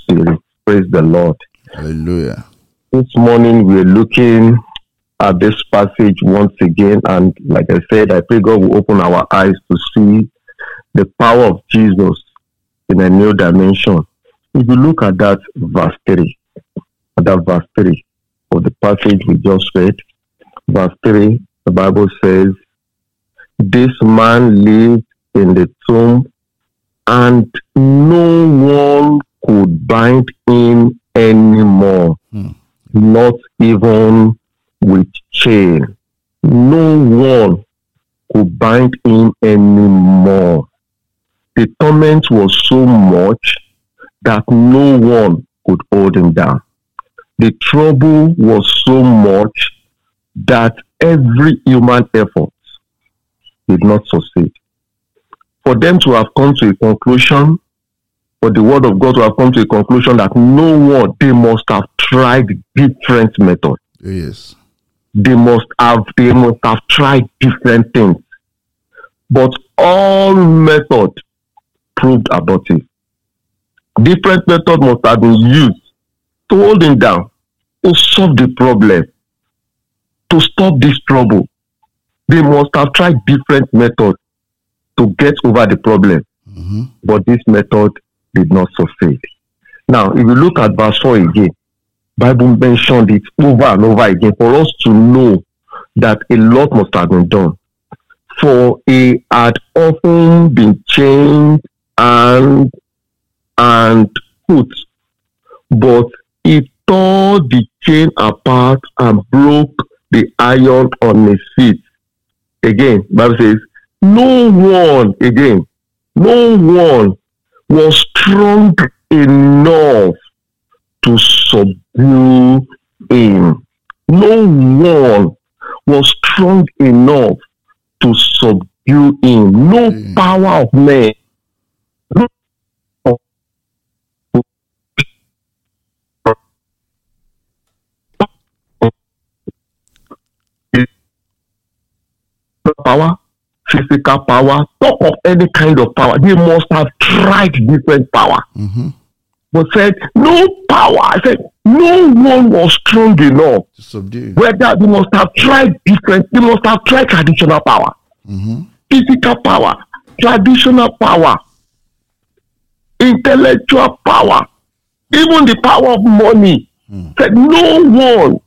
Spirit. Praise the Lord. Hallelujah. This morning we're looking at this passage once again, and like I said, I pray God will open our eyes to see the power of Jesus in a new dimension. If you look at that verse 3, of the passage we just read, verse 3, the Bible says, this man lived in the tomb and no one could bind him anymore, not even with chain. No one could bind him anymore. The torment was so much that no one could hold him down. The trouble was so much that every human effort did not succeed. For them to have come to a conclusion, for the word of God to have come to a conclusion that no one, they must have tried different methods. Yes. They must have tried different things. But all methods proved abortive. Different methods must have been used to hold him down, to solve the problem, to stop this trouble. They must have tried different methods to get over the problem. But this method did not succeed. Now, if you look at verse 4 again, Bible mentioned it over and over again for us to know that a lot must have been done. For he had often been chained and put, but he tore the chain apart and broke the iron on his feet. Again, Bible says, no one was strong enough to subdue him. No one was strong enough to subdue him. No power of man. Power, physical power, talk of any kind of power. They must have tried different power. But said, no power. I said, no one was strong enough To subdue. whether they must have tried different, they must have tried traditional power, physical power, traditional power, intellectual power, even the power of money. Said no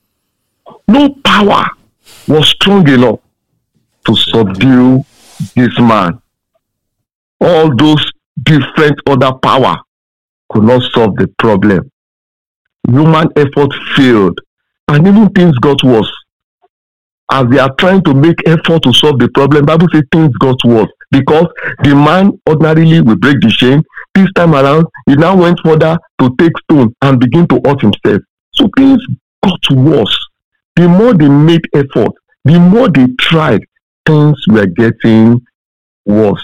power was strong enough to subdue this man. All those different other power could not solve the problem. Human effort failed, and even things got worse. As they are trying to make effort to solve the problem, Bible says things got worse because the man ordinarily will break the chain. This time around, he now went further to take stone and begin to hurt himself. So things got worse. The more they made effort, the more they tried, things were getting worse.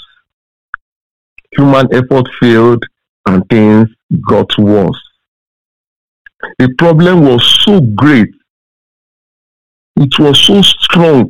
Human effort failed and things got worse. The problem was so great, it was so strong,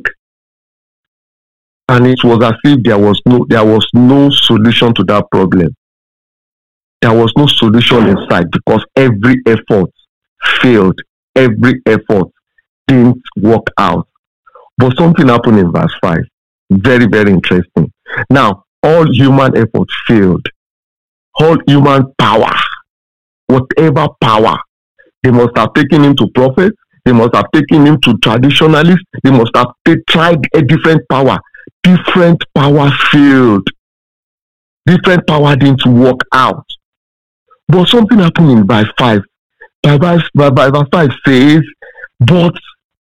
and it was as if there was no solution to that problem. There was no solution in sight because every effort failed. Every effort didn't work out. But something happened in verse 5. Very, very interesting. Now, all human effort failed. All human power, whatever power, they must have taken him to prophets, they must have taken him to traditionalists, they must have tried a different power. Different power failed. Different power didn't work out. But something happened in verse 5. Verse 5 says, but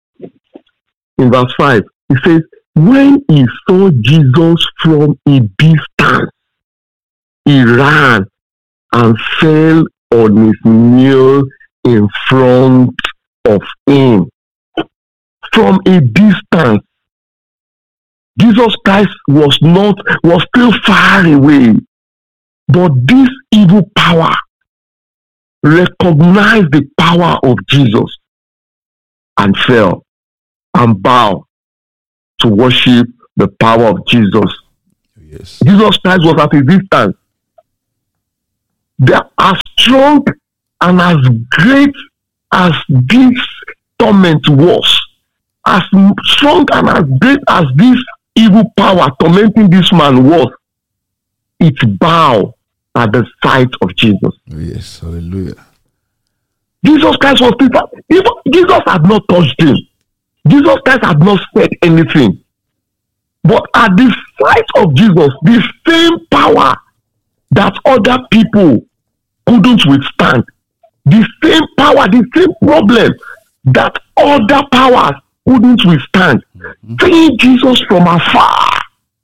in verse 5, it says, when he saw Jesus from a distance, he ran and fell on his knees in front of him. From a distance, Jesus Christ was still far away, but this evil power recognized the power of Jesus and fell and bowed to worship the power of Jesus. Yes. Jesus Christ was at a distance. As strong and as great as this torment was, as strong and as great as this evil power tormenting this man was, it bowed at the sight of Jesus. Oh, yes, hallelujah. Jesus Christ was still, even Jesus had not touched him. Jesus Christ had not said anything. But at the sight of Jesus, the same power that other people couldn't withstand, the same power, the same problem that other powers couldn't withstand, seeing Jesus from afar,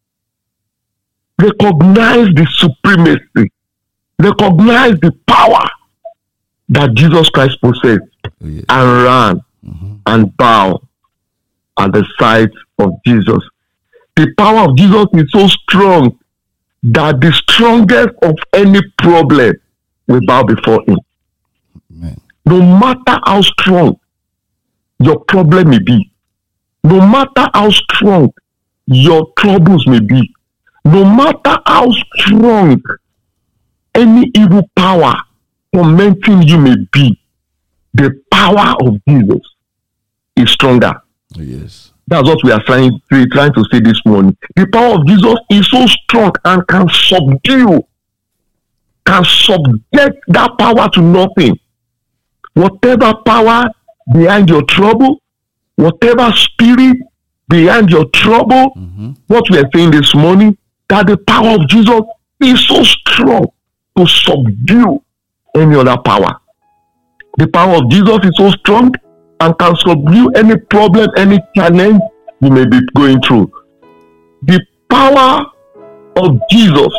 recognize the supremacy, recognize the power that Jesus Christ possessed, and ran and bowed at the sight of Jesus. The power of Jesus is so strong that the strongest of any problem will bow before him. Amen. No matter how strong your problem may be, no matter how strong your troubles may be, no matter how strong any evil power tormenting you may be, the power of Jesus is stronger. Oh, yes. That's what we are trying to say this morning. The power of Jesus is so strong and can subject that power to nothing. Whatever power behind your trouble, whatever spirit behind your trouble, what we are saying this morning, that the power of Jesus is so strong to subdue any other power. The power of Jesus is so strong and can subdue any problem, any challenge you may be going through. The power of Jesus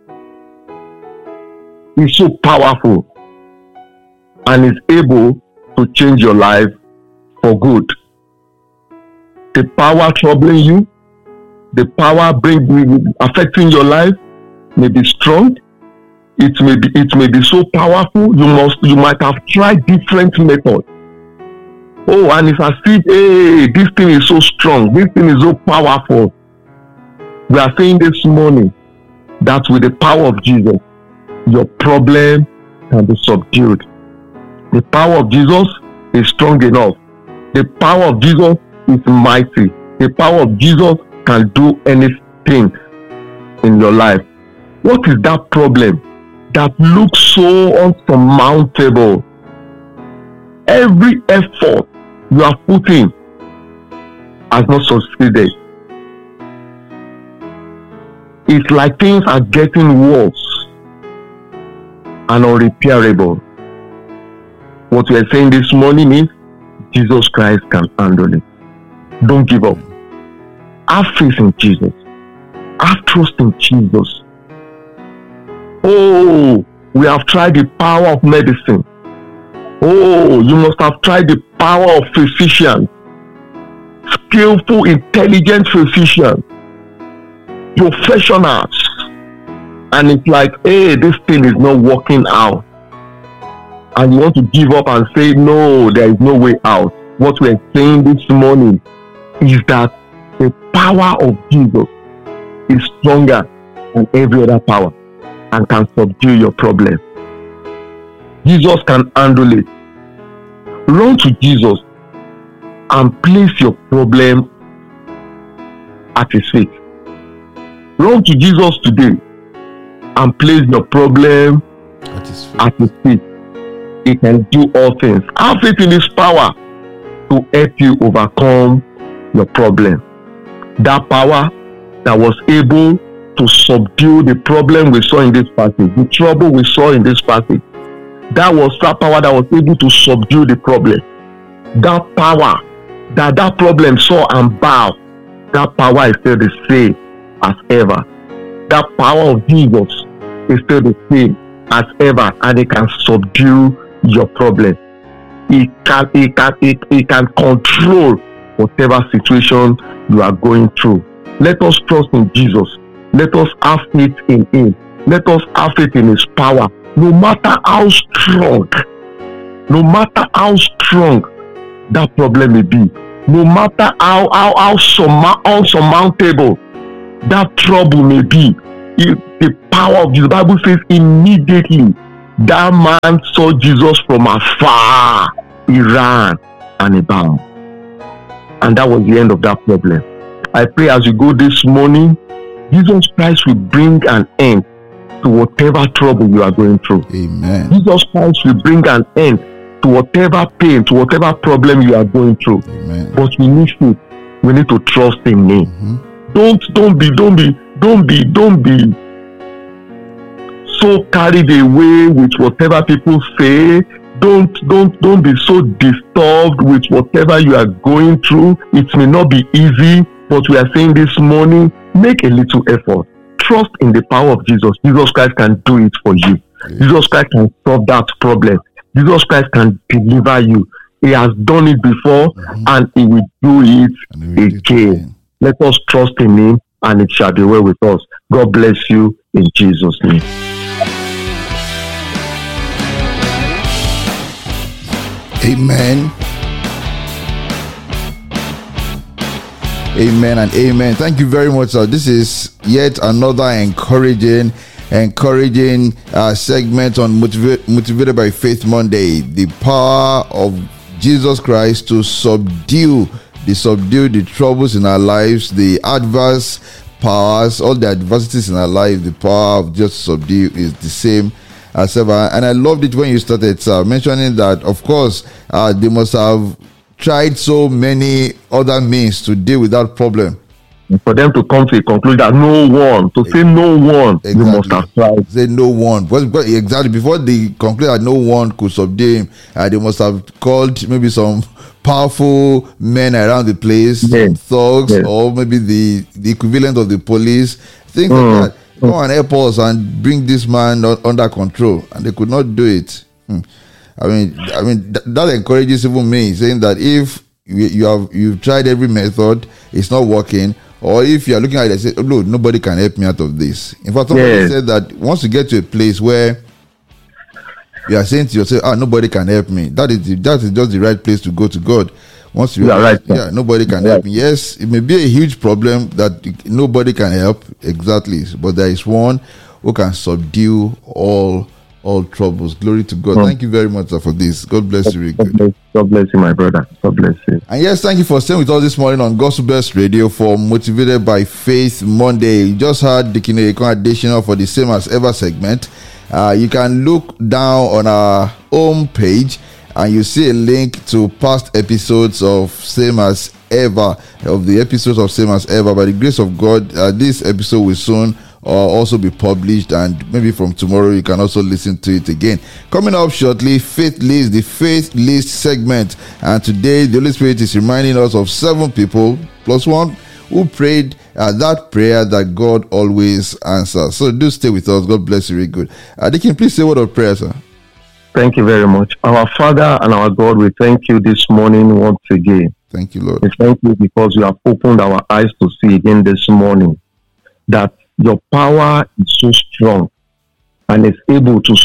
is so powerful and is able to change your life for good. The power troubling you, the power affecting your life may be strong. It may be so powerful. You might have tried different methods. Oh, and it's as if, hey, this thing is so strong. This thing is so powerful. We are saying this morning that with the power of Jesus, your problem can be subdued. The power of Jesus is strong enough. The power of Jesus is mighty. The power of Jesus can do anything in your life. What is that problem that looks so unsurmountable? Every effort you are putting has not succeeded. It's like things are getting worse and unrepairable. What we are saying this morning is Jesus Christ can handle it. Don't give up. Have faith in Jesus. Have trust in Jesus. Oh, we have tried the power of medicine. Oh, you must have tried the power of physicians. Skillful, intelligent physicians. Professionals. And it's like, hey, this thing is not working out. And you want to give up and say, no, there is no way out. What we're saying this morning is that the power of Jesus is stronger than every other power and can subdue your problem. Jesus can handle it. Run to Jesus and place your problem at his feet. Run to Jesus today and place your problem at his feet. He can do all things. Have faith in his power to help you overcome your problem. That power that was able to subdue the problem we saw in this passage, the trouble we saw in this passage, that was that power that was able to subdue the problem. That power that problem saw and bowed, that power is still the same as ever. That power of Jesus is still the same as ever, and it can subdue your problem. It can control whatever situation you are going through. Let us trust in Jesus. Let us have faith in him. Let us have faith in his power. No matter how strong that problem may be, no matter how unsurmountable that trouble may be, the power of the Bible says immediately That man saw Jesus from afar. He ran and he bowed. And that was the end of that problem. I pray as you go this morning, Jesus Christ will bring an end to whatever trouble you are going through. Amen. Jesus Christ will bring an end to whatever pain, to whatever problem you are going through. Amen. But we need faith. We need to trust in Him. Don't be so carried away with whatever people say. Don't be so disturbed with whatever you are going through. It may not be easy, but we are saying this morning, make a little effort. Trust in the power of Jesus. Jesus Christ can do it for you. Yes. Jesus Christ can solve that problem. Jesus Christ can deliver you. He has done it before, and He will do it again. Let us trust in Him, and it shall be well with us. God bless you in Jesus' name. Amen. Amen and amen. Thank you very much, sir. This is yet another encouraging segment on Motivated by Faith Monday. The power of Jesus Christ to subdue the troubles in our lives, the adverse powers, all the adversities in our life. The power of just subdue is the same as ever. And I loved it when you started, sir, mentioning that, of course, they must have tried so many other means to deal with that problem. For them to come to a conclusion that no one, exactly. You must have tried. Say no one. But exactly, before they conclude that no one could subdue him, they must have called maybe some powerful men around the place, some thugs, or maybe the equivalent of the police, things like that. Come and help us and bring this man under control, and they could not do it. I mean that encourages even me, saying that if you've tried every method, it's not working, or if you are looking at it and say, oh, no, nobody can help me out of this. In fact, somebody said that once you get to a place where you are saying to yourself, nobody can help me, that is just the right place to go to God. Once you realize, nobody can help me. Yes, it may be a huge problem that nobody can help, exactly, but there is one who can subdue all troubles. Glory to God. Thank you very much, sir, for this. God bless you. God bless you, my brother. God bless you. And yes, thank you for staying with us this morning on Gospel Best Radio for Motivated by Faith Monday. You just heard the Kineko additional for the Same As Ever segment. You can look down on our home page and you see a link to past episodes of Same As Ever, of the episodes of Same As Ever. By the grace of God, this episode will soon also be published, and maybe from tomorrow you can also listen to it again. Coming up shortly, Faith List, the Faith List segment. And today, the Holy Spirit is reminding us of 7 people plus 1 who prayed that prayer that God always answers. So do stay with us. God bless you very good. Deacon, please say a word of prayer, sir. Thank you very much. Our Father and our God, we thank you this morning once again. Thank you, Lord. We thank you because you have opened our eyes to see again this morning that your power is so strong and is able to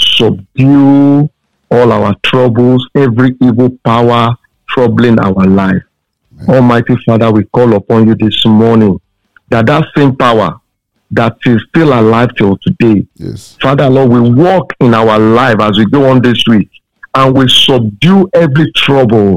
subdue all our troubles, every evil power troubling our life. Amen. Almighty Father, we call upon you this morning that same power that is still alive till today. Yes. Father, Lord, we walk in our life as we go on this week, and we subdue every trouble,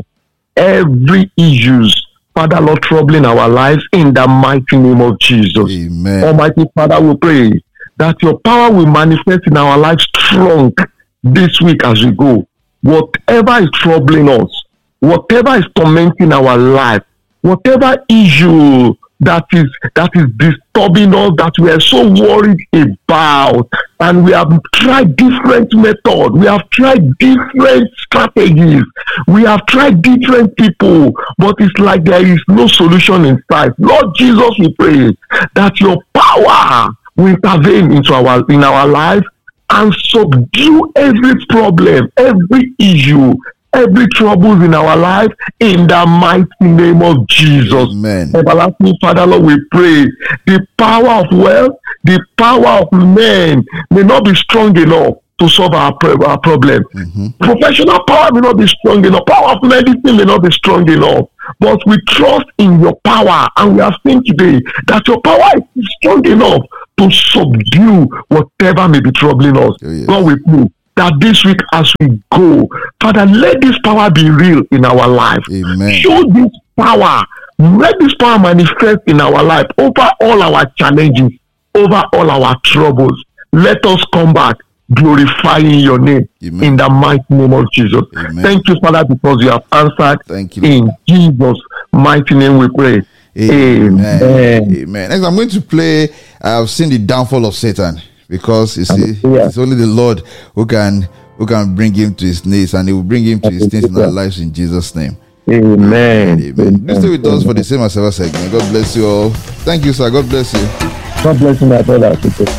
every issues, Father, Lord, troubling our lives in the mighty name of Jesus. Amen. Almighty Father, we pray that your power will manifest in our lives strong this week as we go. Whatever is troubling us, whatever is tormenting our life, whatever issue that is disturbing us, that we are so worried about, and we have tried different methods, we have tried different strategies, we have tried different people, but it's like there is no solution in sight. Lord Jesus, we pray that your power will intervene in our life and subdue every problem, every issue, every trouble in our life in the mighty name of Jesus. Amen. Everlasting Father, Lord, we pray the power of wealth, the power of men may not be strong enough to solve our problem. Mm-hmm. Professional power may not be strong enough. Power of medicine may not be strong enough. But we trust in your power, and we have seen today that your power is strong enough to subdue whatever may be troubling us. Oh, yes. God, we pray that this week as we go, Father, let this power be real in our life. Amen. Show this power. Let this power manifest in our life over all our challenges, over all our troubles. Let us come back glorifying your name. Amen. In the mighty name of Jesus. Amen. Thank you, Father, because you have answered. Thank you. In Jesus' mighty name we pray. Amen. Amen. Next, I'm going to play I have seen the downfall of Satan, because you see, it's only the Lord who can bring him to his knees, and he will bring him to his knees in our lives in Jesus' name. Amen. Amen. Please stay with us for the same as ever segment. God bless you all. Thank you, sir. God bless you. God bless you, my brother.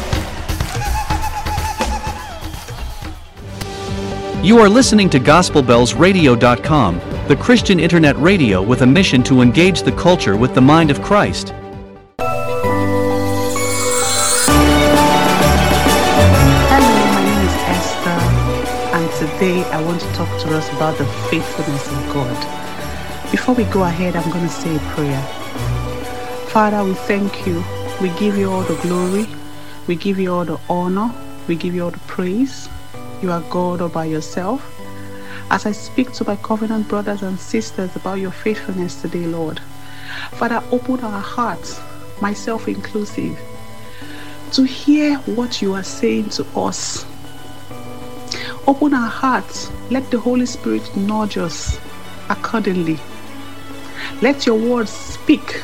You are listening to GospelBellsRadio.com, the Christian internet radio with a mission to engage the culture with the mind of Christ. Today I want to talk to us about the faithfulness of God. Before we go ahead, I'm going to say a prayer. Father, we thank you. We give you all the glory. We give you all the honor. We give you all the praise. You are God all by yourself. As I speak to my covenant brothers and sisters about your faithfulness today, Lord, Father, open our hearts, myself inclusive, to hear what you are saying to us. Open our hearts. Let the Holy Spirit nudge us accordingly. Let your words speak.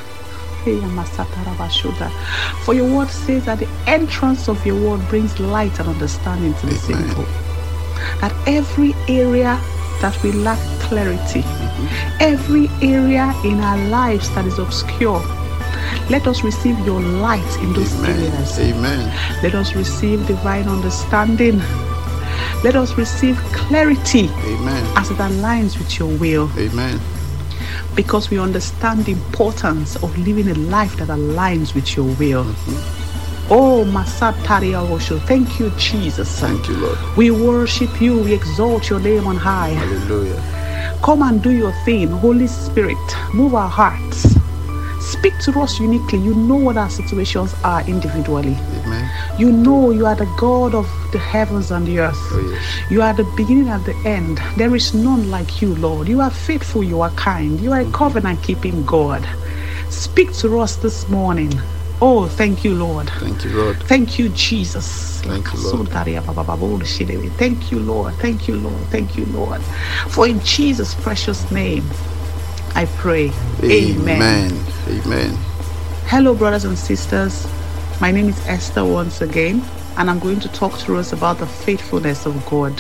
For your word says that the entrance of your word brings light and understanding to the simple. That every area that we lack clarity, every area in our lives that is obscure, let us receive your light in those areas. Amen. Let us receive divine understanding. Let us receive clarity. Amen. As it aligns with your will. Amen. Because we understand the importance of living a life that aligns with your will. Oh, Masataria Osho. Thank you, Jesus. Thank you, Lord. We worship you. We exalt your name on high. Hallelujah. Come and do your thing. Holy Spirit, move our hearts. Speak to us uniquely. You know what our situations are individually. Amen. You know you are the God of the heavens and the earth. Oh, yes. You are the beginning and the end. There is none like you, Lord. You are faithful. You are kind. You are a covenant-keeping God. Speak to us this morning. Oh, thank you, Lord. Thank you, Lord. Thank you, Jesus. Thank you, Lord. Thank you, Lord. Thank you, Lord. Thank you, Lord. For in Jesus' precious name, I pray. Amen. Amen. Hello, brothers and sisters. My name is Esther once again, and I'm going to talk to us about the faithfulness of God.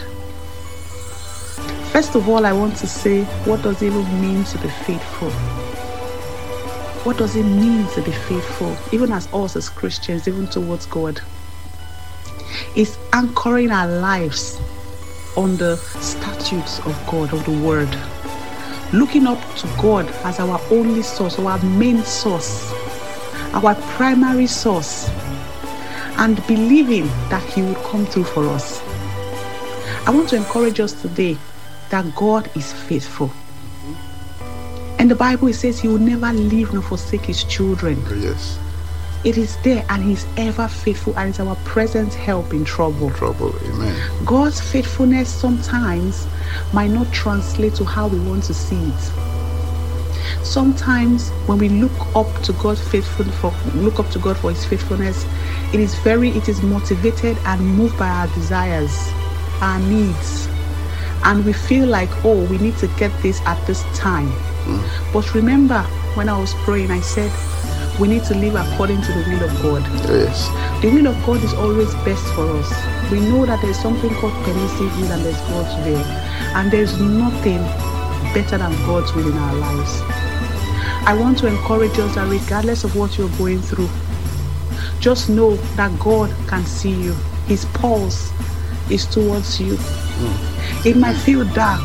First of all, I want to say, what does it even mean to be faithful? What does it mean to be faithful, even as us as Christians, even towards God? It's anchoring our lives on the statutes of God, of the Word. Looking up to God as our only source, our main source, our primary source, and believing that He would come through for us. I want to encourage us today that God is faithful. In the Bible, it says He will never leave nor forsake His children. Yes. It is there, and He's ever faithful, and it's our present help in trouble. Amen. God's faithfulness sometimes might not translate to how we want to see it. Sometimes when we look up to God for His faithfulness, it is motivated and moved by our desires, our needs, and we feel like, oh, we need to get this at this time. But remember, when I was praying, I said we need to live according to the will of God. Yes. The will of God is always best for us. We know that there's something called permissive will and there's God's will. And there's nothing better than God's will in our lives. I want to encourage us that regardless of what you're going through, just know that God can see you. His pulse is towards you. It might feel dark.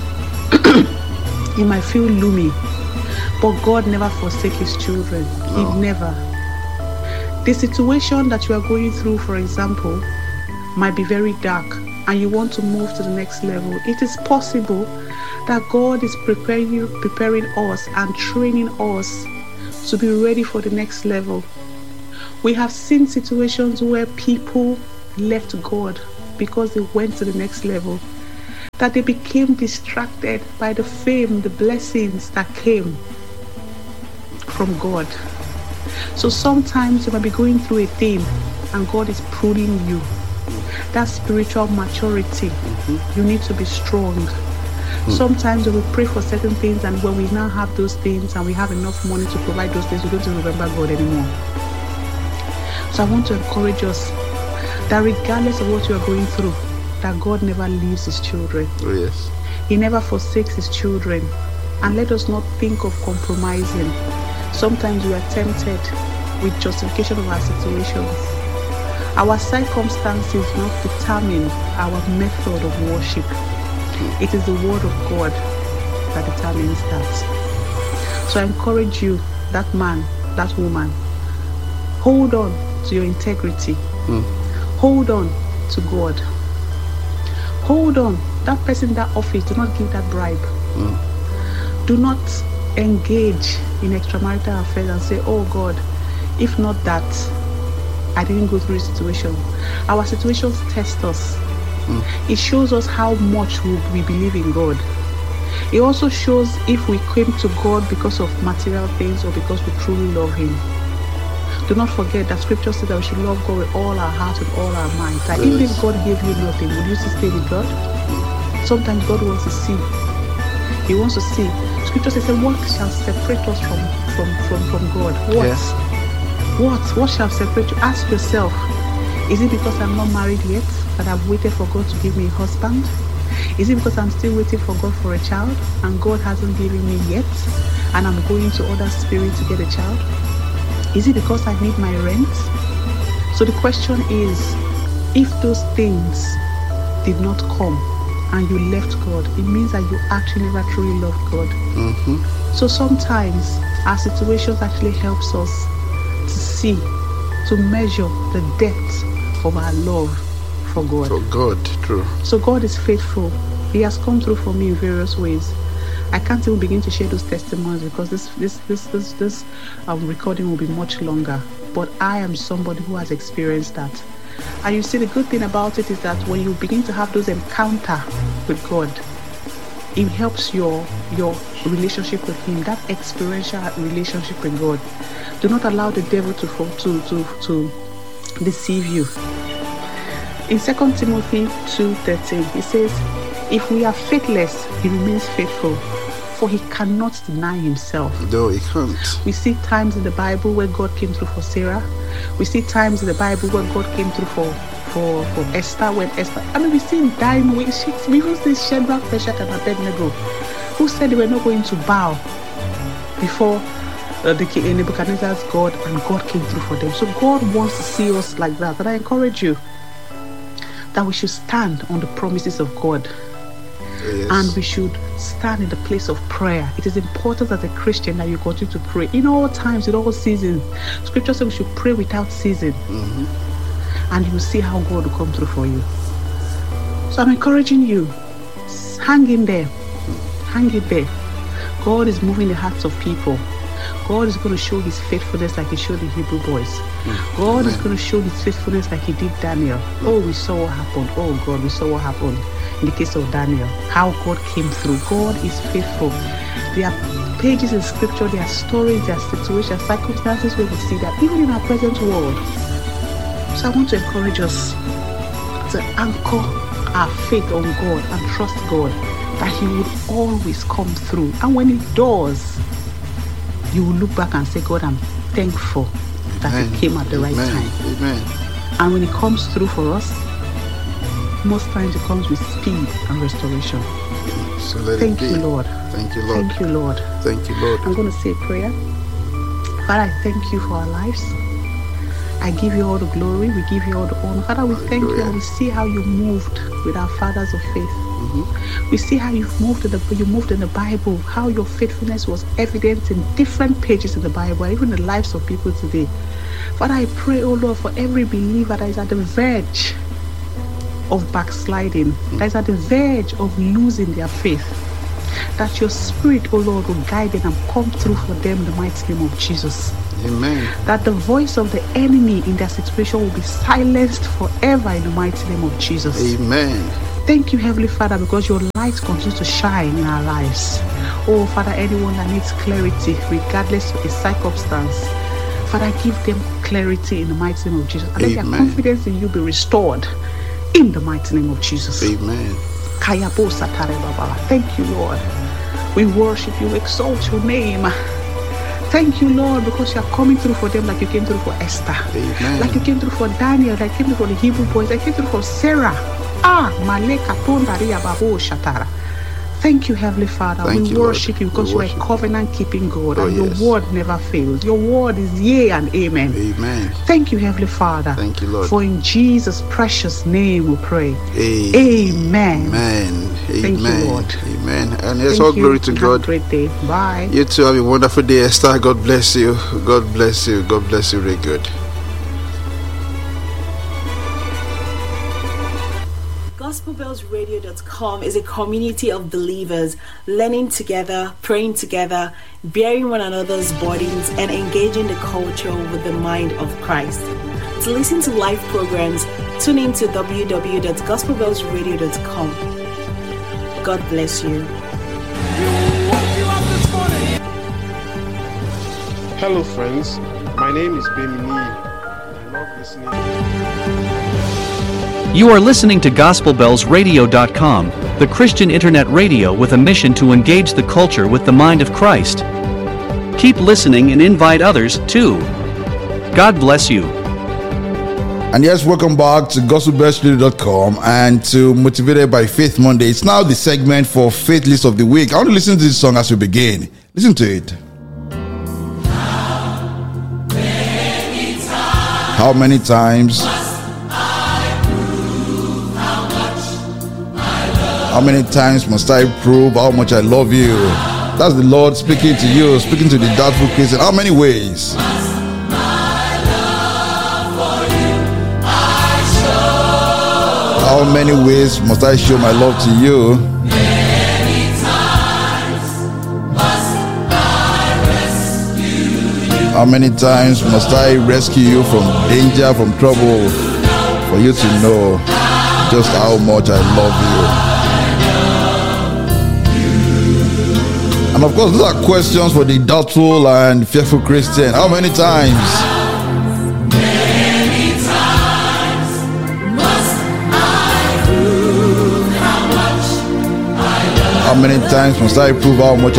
It might feel gloomy. But God never forsakes His children. No. He never. The situation that you are going through, for example, might be very dark and you want to move to the next level. It is possible that God is preparing us and training us to be ready for the next level. We have seen situations where people left God because they went to the next level, that they became distracted by the fame, the blessings that came from God. So sometimes you might be going through a thing and God is pruning you. That spiritual maturity, you need to be strong. Sometimes when we pray for certain things, and when we now have those things and we have enough money to provide those things, we don't remember God anymore. So I want to encourage us that regardless of what you are going through, that God never leaves his children. Oh, yes. He never forsakes his children. And let us not think of compromising. Sometimes we are tempted with justification of our situations. Our circumstances do not determine our method of worship. It is the word of God that determines that. So I encourage you, that man, that woman, hold on to your integrity. Hold on to God. Hold on. That person in that office, do not give that bribe. Do not engage in extramarital affairs and say, oh God, if not that, I didn't go through a situation. Our situations test us. It shows us how much we believe in God. It also shows if we came to God because of material things or because we truly love him. Do not forget that scripture says that we should love God with all our heart and all our mind. That even if God gave you nothing, would you still stay with God? Sometimes God wants to see. He wants to see. Scripture says, what shall separate us from God? What? Yes. What shall separate you? Ask yourself, is it because I'm not married yet that I've waited for God to give me a husband? Is it because I'm still waiting for God for a child and God hasn't given me yet and I'm going to other spirits to get a child? Is it because I need my rent? So the question is, if those things did not come and you left God, it means that you actually never truly loved God. So sometimes our situations actually helps us to see, to measure the depth of our love for God. For God, true. So God is faithful. He has come through for me in various ways. I can't even begin to share those testimonies because this recording will be much longer. But I am somebody who has experienced that. And you see, the good thing about it is that when you begin to have those encounters with God, it helps your relationship with him, that experiential relationship with God. Do not allow the devil to deceive you. In 2 Timothy 2:13, it says, if we are faithless, he remains faithful, for he cannot deny himself. No, he can't. We see times in the Bible where God came through for Sarah. We see times in the Bible where God came through for Esther. We see him dying. We even see Shadrach, Meshach, and Abednego, who said they were not going to bow before the king Nebuchadnezzar's God, and God came through for them. So God wants to see us like that. And I encourage you that we should stand on the promises of God. Yes. And we should stand in the place of prayer. It is important as a Christian that you continue to pray in all times, in all seasons. Scripture says we should pray without ceasing. And you will see how God will come through for you. So I'm encouraging you, hang in there. Hang in there. God is moving the hearts of people. God is going to show his faithfulness like he showed the Hebrew boys. God is going to show his faithfulness like he did Daniel. Oh, we saw what happened. Oh God, we saw what happened in the case of Daniel. How God came through. God is faithful. There are pages in scripture, there are stories, there are situations, circumstances where we see that even in our present world. So I want to encourage us to anchor our faith on God and trust God that he would always come through. And when he does, you will look back and say, God, I'm thankful that he came at the right time. Amen. And when he comes through for us, most times it comes with speed and restoration. So let Thank it be. you, Lord. Thank you, Lord. Thank you, Lord. Thank you, Lord. I'm going to say a prayer. Father, I thank you for our lives. I give you all the glory. We give you all the honor. Father, we thank you, and we see how you moved with our fathers of faith. We see how you moved in the Bible, how your faithfulness was evident in different pages in the Bible, even the lives of people today. Father, I pray, oh Lord, for every believer that is at the verge of backsliding, that is at the verge of losing their faith, that your spirit, oh Lord, will guide them and come through for them in the mighty name of Jesus. Amen. That the voice of the enemy in their situation will be silenced forever in the mighty name of Jesus. Amen. Thank you, Heavenly Father, because your light continues to shine in our lives. Oh, Father, anyone that needs clarity, regardless of the circumstance, Father, give them clarity in the mighty name of Jesus. And let their confidence in you be restored in the mighty name of Jesus. Amen. Thank you, Lord. We worship you, exalt your name. Thank you, Lord, because you are coming through for them like you came through for Esther. Amen. Like you came through for Daniel, like you came through for the Hebrew boys, like you came through for Sarah. Maleka Tondaria Babu Shatara. Thank you, Heavenly Father. Thank we you, worship Lord. you because you are a covenant-keeping God, and yes. your word never fails. Your word is yea and amen. Amen. Thank you, Heavenly Father. Thank you, Lord. For in Jesus' precious name we pray. Amen. Amen. Thank you, Lord. Amen. And it's all glory to God. Have a great day. Bye. You too have a wonderful day, Esther. God bless you. God bless you. God bless you. Very good. GospelBellsRadio.com is a community of believers learning together, praying together, bearing one another's burdens, and engaging the culture with the mind of Christ. To listen to live programs, tune in to www.gospelbellsradio.com. God bless you. Hello friends, my name is Bemini. I love listening. You are listening to GospelBellsRadio.com, the Christian internet radio with a mission to engage the culture with the mind of Christ. Keep listening and invite others, too. God bless you. And yes, welcome back to GospelBellsRadio.com and to Motivated by Faith Monday. It's now the segment for Faith List of the Week. I want to listen to this song as we begin. Listen to it. How many times? How many times must I prove how much I love you? That's the Lord speaking to you, speaking to the doubtful Christian. How many ways? How many ways must I show my love to you? How many times must I rescue you from danger, from trouble, for you to know just how much I love you? And of course, these are questions for the doubtful and fearful Christian. How many times? How many times must I prove how much